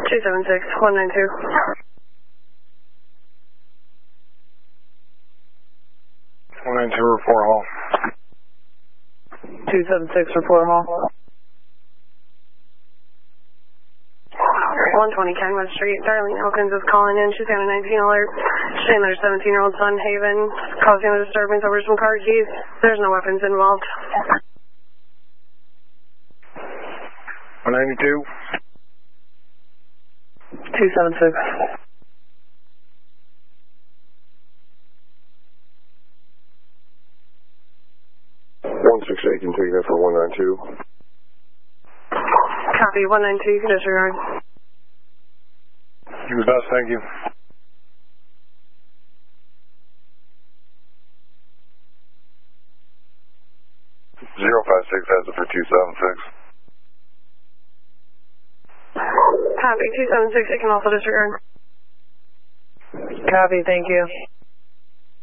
276, 192. 192, report hall. 276, report hall. 120 Kenwood Street. Darlene Elkins is calling in. She's got a 19 alert. She and their 17-year-old son, Haven, causing a disturbance over some car keys. There's no weapons involved. 192. 276. 168, can take that for 192. Copy, 192, you can disregard. You the best, thank you. 056 has it for 276. Copy, 276, you can also disregard. Copy, thank you.